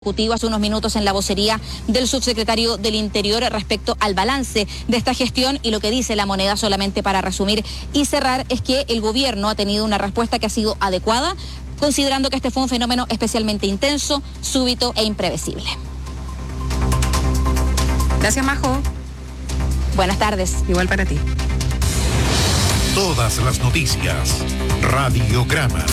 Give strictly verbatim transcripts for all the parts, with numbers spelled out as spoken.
Hace unos minutos en la vocería del subsecretario del Interior respecto al balance de esta gestión, y lo que dice La Moneda, solamente para resumir y cerrar, es que el gobierno ha tenido una respuesta que ha sido adecuada, considerando que este fue un fenómeno especialmente intenso, súbito e imprevisible. Gracias, Majo. Buenas tardes. Igual para ti. Todas las noticias. Radiograma.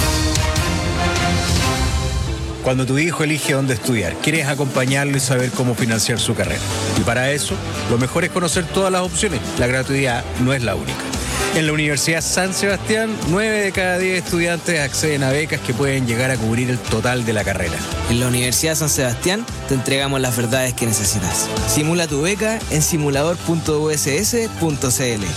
Cuando tu hijo elige dónde estudiar, quieres acompañarlo y saber cómo financiar su carrera. Y para eso, lo mejor es conocer todas las opciones. La gratuidad no es la única. En la Universidad San Sebastián, nueve de cada diez estudiantes acceden a becas que pueden llegar a cubrir el total de la carrera. En la Universidad San Sebastián te entregamos las verdades que necesitas. Simula tu beca en simulador punto u s s punto c l.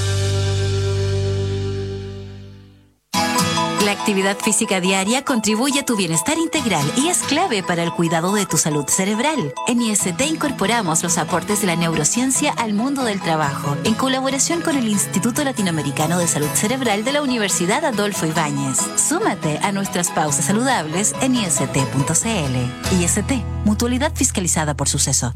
La actividad física diaria contribuye a tu bienestar integral y es clave para el cuidado de tu salud cerebral. En I S T incorporamos los aportes de la neurociencia al mundo del trabajo, en colaboración con el Instituto Latinoamericano de Salud Cerebral de la Universidad Adolfo Ibáñez. Súmate a nuestras pausas saludables en i s t punto c l. I S T, mutualidad fiscalizada por Suceso.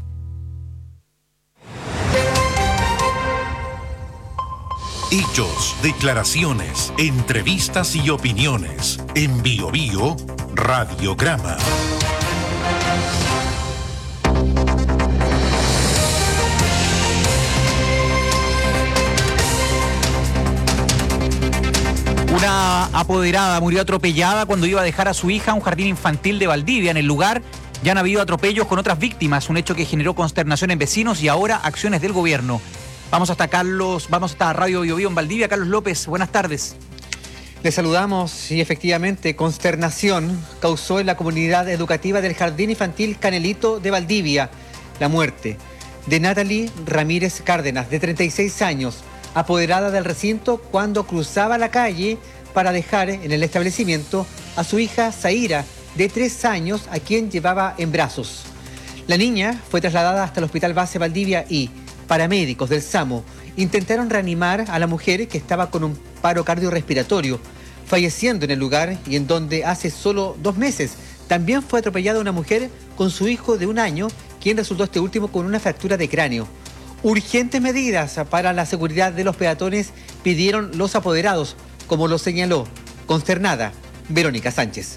Hechos, declaraciones, entrevistas y opiniones. En Bio Bio, Radiograma. Una apoderada murió atropellada cuando iba a dejar a su hija a un jardín infantil de Valdivia. En el lugar ya han habido atropellos con otras víctimas, un hecho que generó consternación en vecinos y ahora acciones del gobierno. Vamos hasta Carlos, vamos hasta Radio Bio Bio en Valdivia. Carlos López, buenas tardes. Les saludamos y efectivamente consternación causó en la comunidad educativa del Jardín Infantil Canelito de Valdivia la muerte de Natalie Ramírez Cárdenas, de treinta y seis años, apoderada del recinto cuando cruzaba la calle para dejar en el establecimiento a su hija Zaira, de tres años, a quien llevaba en brazos. La niña fue trasladada hasta el Hospital Base Valdivia y paramédicos del SAMU intentaron reanimar a la mujer, que estaba con un paro cardiorrespiratorio, falleciendo en el lugar, y en donde hace solo dos meses también fue atropellada una mujer con su hijo de un año, quien resultó este último con una fractura de cráneo. Urgentes medidas para la seguridad de los peatones pidieron los apoderados, como lo señaló, consternada, Verónica Sánchez.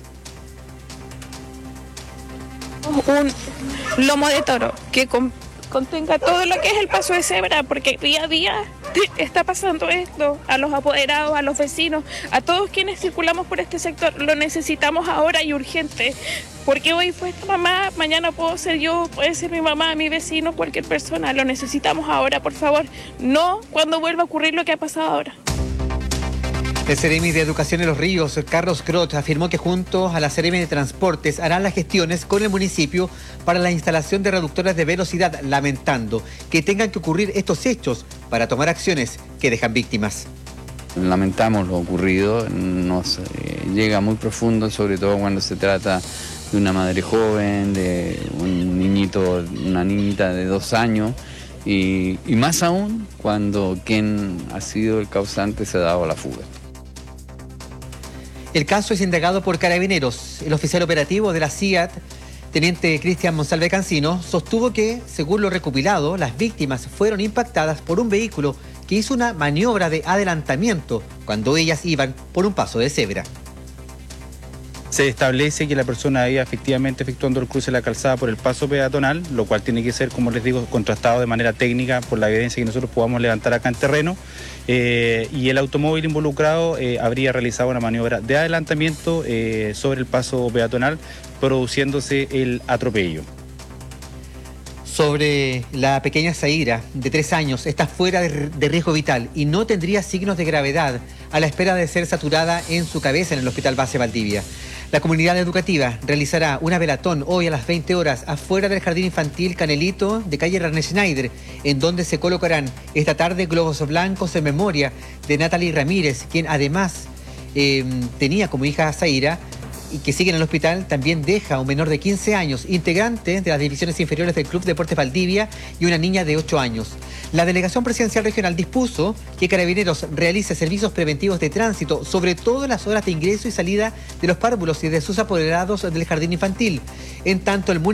Un lomo de toro que con contenga todo lo que es el paso de cebra, porque día a día está pasando esto. A los apoderados, a los vecinos, a todos quienes circulamos por este sector, lo necesitamos ahora y urgente, porque hoy fue esta mamá, mañana puedo ser yo, puede ser mi mamá, mi vecino, cualquier persona. Lo necesitamos ahora, por favor, no cuando vuelva a ocurrir lo que ha pasado ahora. El Ceremi de Educación en Los Ríos, Carlos Crot, afirmó que junto a la Ceremi de Transportes harán las gestiones con el municipio para la instalación de reductores de velocidad, lamentando que tengan que ocurrir estos hechos para tomar acciones que dejan víctimas. Lamentamos lo ocurrido, nos eh, llega muy profundo, sobre todo cuando se trata de una madre joven, de un niñito, una niñita de dos años, y, y más aún cuando quien ha sido el causante se ha dado a la fuga. El caso es indagado por Carabineros. El oficial operativo de la C I A T, teniente Cristian Monsalve Cancino, sostuvo que, según lo recopilado, las víctimas fueron impactadas por un vehículo que hizo una maniobra de adelantamiento cuando ellas iban por un paso de cebra. Se establece que la persona iba efectivamente efectuando el cruce de la calzada por el paso peatonal, lo cual tiene que ser, como les digo, contrastado de manera técnica por la evidencia que nosotros podamos levantar acá en terreno. Eh, y el automóvil involucrado eh, habría realizado una maniobra de adelantamiento eh, sobre el paso peatonal, produciéndose el atropello. Sobre la pequeña Zaira, de tres años, está fuera de, de riesgo vital y no tendría signos de gravedad, a la espera de ser saturada en su cabeza en el Hospital Base Valdivia. La comunidad educativa realizará una velatón hoy a las veinte horas afuera del Jardín Infantil Canelito de calle René Schneider, en donde se colocarán esta tarde globos blancos en memoria de Natalie Ramírez, quien además eh, tenía como hija a Zaira, y que sigue en el hospital también deja a un menor de quince años, integrante de las divisiones inferiores del Club Deportes Valdivia, y una niña de ocho años. La Delegación Presidencial Regional dispuso que Carabineros realice servicios preventivos de tránsito, sobre todo en las horas de ingreso y salida de los párvulos y de sus apoderados del jardín infantil. En tanto, el